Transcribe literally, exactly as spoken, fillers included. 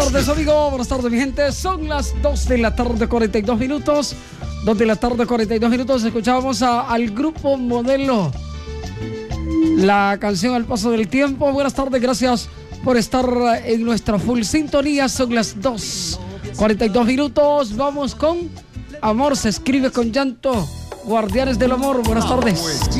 tardes, amigo. Buenas tardes, mi gente. Son las dos de la tarde, cuarenta y dos minutos. dos de la tarde, cuarenta y dos minutos. Escuchábamos a, al grupo Modelo. La canción Al Paso del Tiempo. Buenas tardes, gracias por estar en nuestra full sintonía. Son las dos, cuarenta y dos minutos. Vamos con Amor se escribe con llanto. Guardianes del Amor. Buenas tardes.